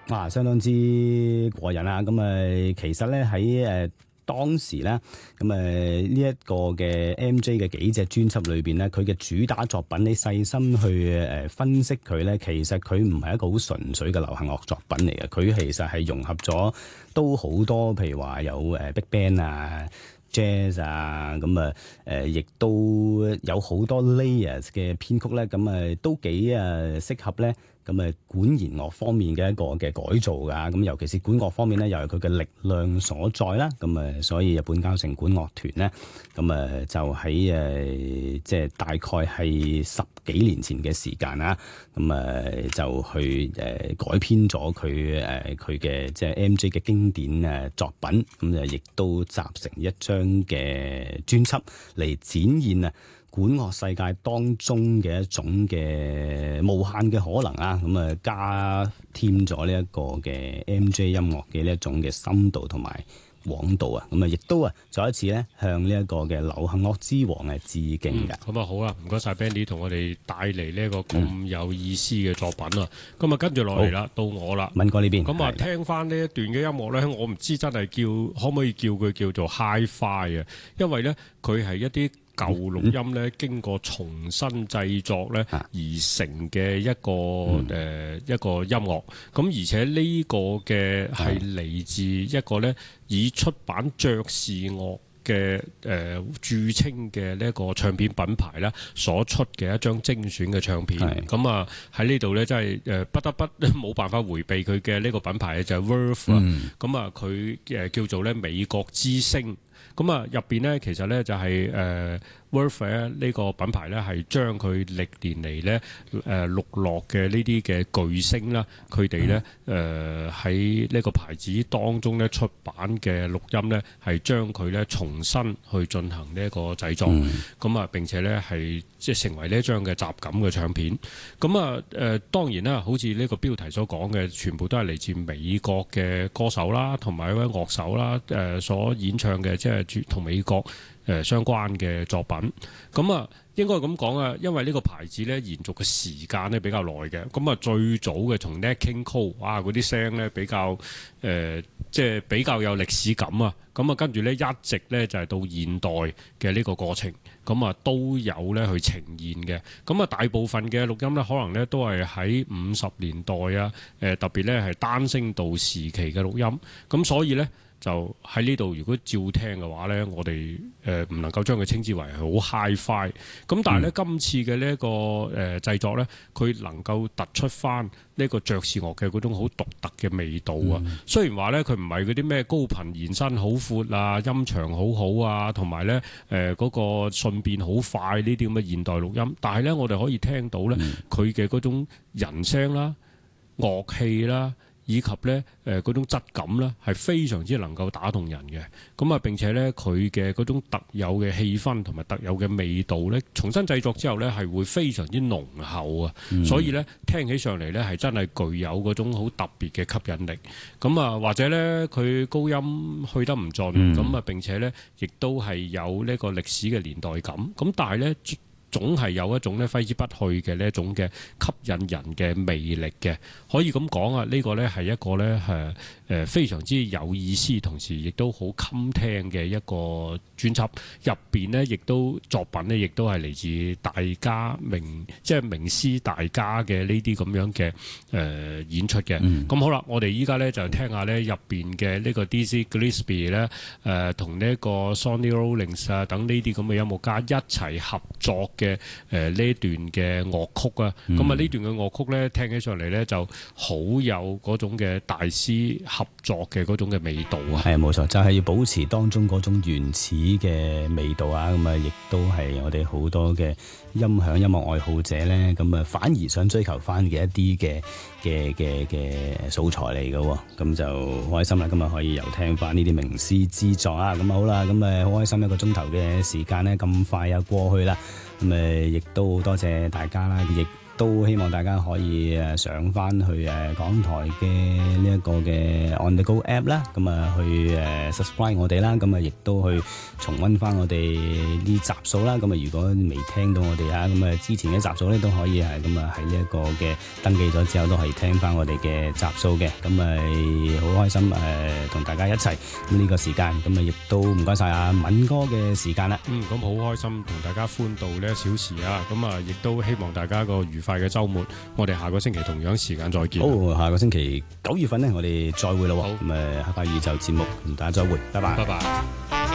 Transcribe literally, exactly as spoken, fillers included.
哇，相當之過癮啊！咁誒，其實咧喺誒當時咧，咁誒呢一個嘅 M J 嘅幾隻專輯裏邊咧，佢嘅主打作品，你細心去誒分析佢咧，其實佢唔係一個好純粹嘅流行樂作品嚟嘅，佢其實係融合咗都好多，譬如話有誒 Big Band 啊、Jazz 啊，咁啊誒，亦都有好多 layers 嘅編曲咧，咁誒都幾誒適合咧。咁誒管弦樂方面嘅一個嘅改造㗎，咁尤其是管樂方面咧，又係佢嘅力量所在啦。咁誒，所以日本交成管樂團咧，咁誒就喺誒即係大概係十幾年前嘅時間啦。咁誒就去誒改編咗佢誒佢嘅即係 M J 嘅經典誒作品，咁誒亦都集成一張嘅專輯嚟展現啊管樂世界當中嘅一種嘅無限嘅可能啊，咁啊加添咗呢一個嘅 M J 音樂嘅呢一種嘅深度同埋廣度啊，咁啊亦都啊再一次咧向呢一個嘅流行樂之王係致敬嘅。 咁啊、嗯、好啦，唔該晒 Bandy 同我哋帶嚟呢一個咁有意思嘅作品啊。咁啊、嗯、跟住落嚟啦，到我啦， 敏哥呢邊。 咁啊聽翻呢一段嘅音樂咧，我唔知真係叫可唔可以叫佢叫做 Hi-Fi 啊，因為咧佢係一啲舊錄音咧，經過重新製作咧而成嘅一個誒、嗯呃、一個音樂。咁而且呢個嘅係嚟自一個咧以出版爵士樂嘅誒著稱嘅呢一個唱片品牌啦，所出嘅一張精選嘅唱片。咁啊喺呢度咧，真係誒不得不冇辦法迴避佢嘅呢個品牌就係 Verve 啊。咁啊佢誒叫做咧美國之星。咁啊入邊咧其實咧就係誒 Verve 呢個品牌咧係將佢歷年嚟咧誒錄落嘅呢啲嘅巨星啦，佢哋咧誒喺呢個牌子當中咧出版嘅錄音咧係將佢咧重新去進行呢一個製作，咁啊、嗯、並且咧係即係成為呢一張嘅集錦嘅唱片。咁啊誒當然啦，好似呢個標題所講嘅，全部都係嚟自美國嘅歌手啦，同埋一位樂手啦誒所演唱嘅，即係同美國誒相關嘅作品。咁啊應該咁講啊，因為呢個牌子咧延續嘅時間咧比較耐嘅。咁啊最早嘅從 Nat King Cole 哇嗰啲聲咧比較誒、呃、即係比較有歷史感啊。咁啊跟住咧一直咧就係到現代嘅呢個過程，咁啊都有咧去呈現嘅。咁啊大部分嘅錄音咧可能咧都係喺五十年代啊，誒特別咧係單聲道時期嘅錄音。咁所以咧就喺呢度，如果照聽嘅話咧，我哋誒唔能夠將佢稱之為係好 Hi-Fi。咁但係咧，嗯、今次嘅呢一個誒、呃、製作咧，佢能夠突出翻呢個爵士樂嘅嗰種好獨特嘅味道啊。嗯、雖然話咧，佢唔係嗰啲咩高頻延伸好闊啊，音場好好啊，同埋咧誒嗰個順變好快呢啲咁嘅現代錄音，但係咧我哋可以聽到咧佢嘅嗰種人聲啦、樂器啦，以及咧誒嗰種質感咧係非常之能夠打動人嘅。咁啊並且咧佢嘅嗰種特有嘅氣氛同埋特有嘅味道咧，重新製作之後咧係會非常之濃厚啊。嗯、所以咧聽起上嚟咧係真係具有嗰種好特別嘅吸引力。咁啊或者咧佢高音去得唔盡，咁啊、嗯、並且咧亦都係有呢個歷史嘅年代感。咁但係咧總係有一種咧揮之不去嘅呢一種嘅吸引人嘅魅力嘅，可以咁講啊！呢、這個咧係一個咧係誒非常之有意思，同時亦都好襟聽嘅一個專輯。入邊呢，亦都作品呢，亦都係嚟自大家名即係名師大家嘅呢啲咁樣嘅誒、呃、演出嘅。咁、嗯、好啦，我哋依家咧就聽下咧入邊嘅呢個 Dizzy Gillespie 咧誒同呢一個 Sonny Rollins 啊等呢啲咁嘅音樂家一齊合作嘅誒呢段嘅樂曲啊，咁啊呢段嘅樂曲咧聽起上嚟咧就好有嗰種嘅大師合作嘅嗰種嘅味道啊。 係冇錯，就係、是、要保持當中嗰種原始嘅味道啊。咁啊，亦都係我哋好多嘅音響音樂愛好者咧，咁啊反而想追求翻嘅一啲嘅嘅嘅嘅素材嚟嘅。咁就好開心啦！今日可以又聽翻呢啲名師之作啊。咁好啦，咁誒好開心一個鐘頭嘅時間咧，咁快又過去啦。咁誒，亦都多謝大家啦，亦都希望大家可以誒上翻去誒港台嘅呢一個嘅 On The Go App 啦，咁啊去誒 subscribe 我哋啦，咁啊亦都去重溫翻我哋啲集數啦。咁啊如果未聽到我哋啊，咁啊之前嘅集數咧都可以係咁啊喺呢一個嘅登記咗之後都可以聽翻我哋嘅集數嘅。咁啊好開心誒同大家一齊咁呢個時間，咁啊亦都唔該晒阿敏哥嘅時間啦。 嗯，咁好開心同大家歡度呢一小時啊！咁啊，亦都希望大家個愉快嘅週末。我哋下個星期同樣時間再見。 好，下個星期九月份呢，我哋再會啦。 好， 咁誒，黑白宇宙節目同大家再會，拜拜。 拜拜。